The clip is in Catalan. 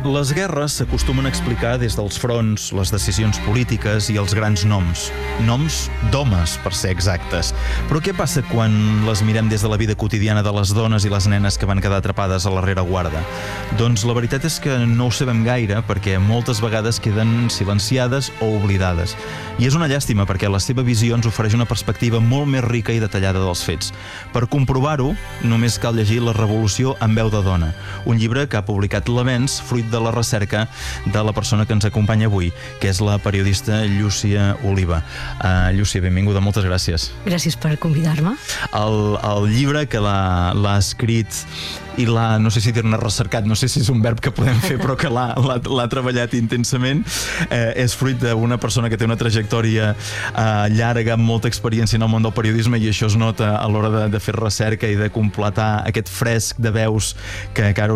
Les guerres s'acostumen a explicar des dels fronts, les decisions polítiques i els grans noms. Noms d'homes, per ser exactes. Però què passa quan les mirem des de la vida quotidiana de les dones i les nenes que van quedar atrapades a la rereguarda? Doncs la veritat és que no ho sabem gaire, perquè moltes vegades queden silenciades o oblidades. I és una llàstima, perquè la seva visió ens ofereix una perspectiva molt més rica i detallada dels fets. Per comprovar-ho, només cal llegir La revolució en veu de dona, un llibre que ha publicat l'Avenç, fruit de la recerca de la persona que ens acompanya avui, que és la periodista Llúcia Oliva. Llúcia, benvinguda, moltes gràcies. Gràcies per convidar-me. El llibre que l'ha escrit i no sé si dir-ne recercat, no sé si és un verb que podem fer, però que l'ha treballat intensament. És fruit d'una persona que té una trajectòria llarga, amb molta experiència en el món del periodisme, i això es nota a l'hora de fer recerca i de completar aquest fresc de veus que encara